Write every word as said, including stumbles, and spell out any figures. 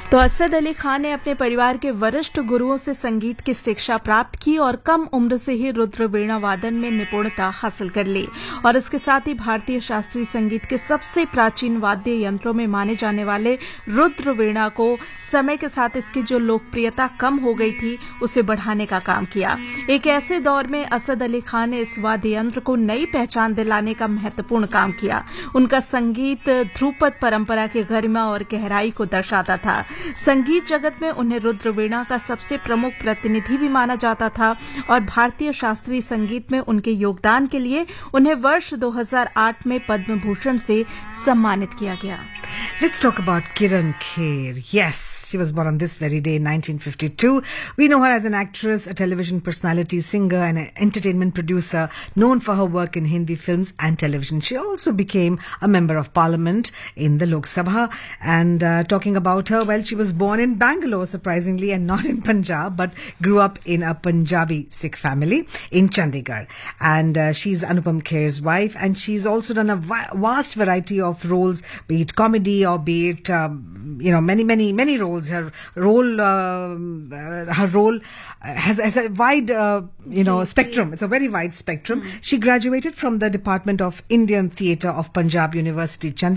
तो असद अली खान ने अपने परिवार के वरिष्ठ गुरुओं से संगीत की शिक्षा प्राप्त की और कम उम्र से ही रुद्र वीणा वादन में निपुणता हासिल कर ली और इसके साथ ही भारतीय शास्त्रीय संगीत के सबसे प्राचीन वाद्य यंत्रों में माने जाने वाले रुद्र वीणा को समय के साथ इसकी जो लोकप्रियता कम हो गई थी उसे बढ़ाने का काम किया। एक ऐसे दौर में असद अली खान ने इस वाद्य यंत्र को नई पहचान दिलाने का महत्वपूर्ण काम किया। उनका संगीत ध्रुपद परंपरा की गरिमा और गहराई को दर्शाता था। संगीत जगत में उन्हें रुद्र वीणा का सबसे प्रमुख प्रतिनिधि भी माना जाता था और भारतीय शास्त्रीय संगीत में उनके योगदान के लिए उन्हें वर्ष दो हज़ार आठ में पद्म भूषण से सम्मानित किया गया। Let's talk about Kiran Kher. Yes, she was born on this very day in nineteen fifty-two. We know her as an actress, a television personality, singer and an entertainment producer known for her work in Hindi films and television. She also became a member of parliament in the Lok Sabha. And uh, talking about her, well, she was born in Bangalore, surprisingly, and not in Punjab, but grew up in a Punjabi Sikh family in Chandigarh. And uh, she's Anupam Kher's wife, and she's also done a va- vast variety of roles, be it comedy or be it, um, you know, many, many, many roles. Her role, uh, uh, her role has, has a wide, uh, you know, spectrum. It's a very wide spectrum. Mm. She graduated from the Department of Indian Theatre of Punjab University, Chandigarh.